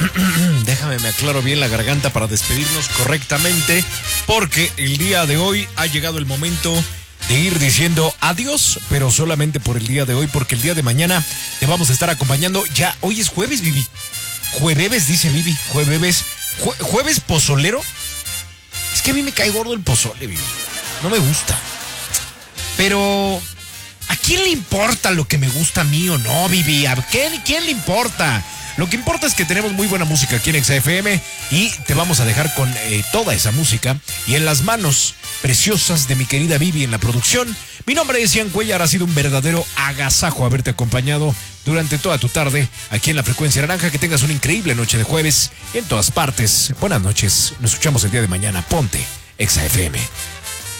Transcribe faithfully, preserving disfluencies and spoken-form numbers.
Déjame, me aclaro bien la garganta para despedirnos correctamente, porque el día de hoy ha llegado el momento de ir diciendo adiós, pero solamente por el día de hoy, porque el día de mañana te vamos a estar acompañando. Ya, hoy es jueves, Vivi. Jueves, dice Vivi. Jueves. Jue- jueves pozolero. Es que a mí me cae gordo el pozole, Vivi. No me gusta. Pero ¿a quién le importa lo que me gusta a mí o no, Vivi? ¿A quién, quién le importa? Lo que importa es que tenemos muy buena música aquí en Exa F M y te vamos a dejar con eh, toda esa música y en las manos preciosas de mi querida Vivi en la producción. Mi nombre es Ian Cuellar, ha sido un verdadero agasajo haberte acompañado durante toda tu tarde aquí en la Frecuencia Naranja. Que tengas una increíble noche de jueves en todas partes. Buenas noches, nos escuchamos el día de mañana. Ponte Exa F M.